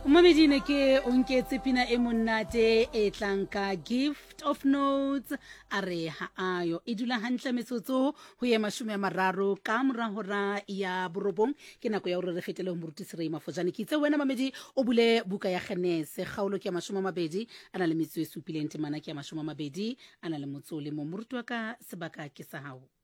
Mamedine ke o nketse pina e monate e tlanka gift of notes a re ha ayo e dula hantle metsotso ho ye 30 ka mora hora ya borobong ke nako ya hore re fetele ho morutisi Rei Mafojane ke itse wena mamedi o bule buka ya Genese kgaolo ke ya 20 ana le metso e supileng temana ke ya 20 ana le motso le mo moruti wa ka sebaka ke sa hao.